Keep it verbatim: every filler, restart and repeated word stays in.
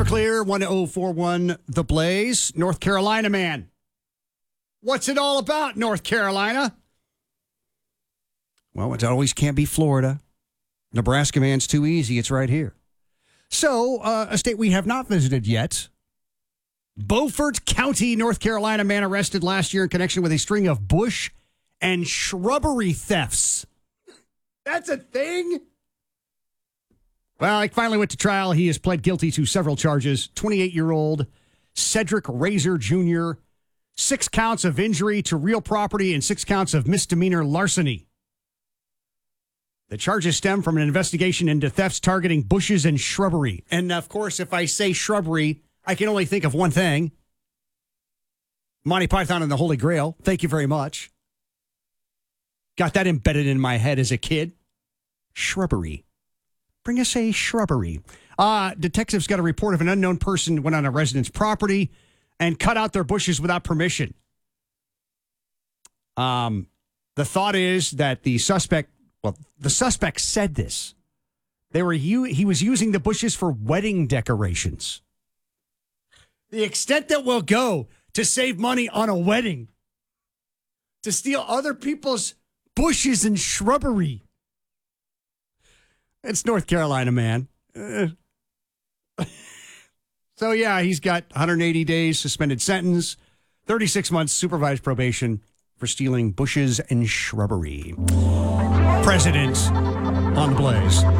clear, one oh four one The Blaze. North Carolina man. What's it all about, North Carolina? Well, it always can't be Florida. Nebraska man's too easy. It's right here. So, uh, a state we have not visited yet. Beaufort County, North Carolina man arrested last year in connection with a string of bush and shrubbery thefts. That's a thing? Well, he finally went to trial. He has pled guilty to several charges. twenty-eight-year-old Cedric Razor Junior, six counts of injury to real property and six counts of misdemeanor larceny. The charges stem from an investigation into thefts targeting bushes and shrubbery. And, of course, if I say shrubbery, I can only think of one thing. Monty Python and the Holy Grail. Thank you very much. Got that embedded in my head as a kid. Shrubbery. Bring us a shrubbery. Uh, detectives got a report of an unknown person went on a resident's property and cut out their bushes without permission. Um, the thought is that the suspect, well, the suspect said this. They were u- he was using the bushes for wedding decorations. The extent that we'll go to save money on a wedding, to steal other people's bushes and shrubbery. It's North Carolina, man. Uh, so, yeah, he's got one hundred eighty days suspended sentence, thirty-six months supervised probation for stealing bushes and shrubbery. President on the Blaze.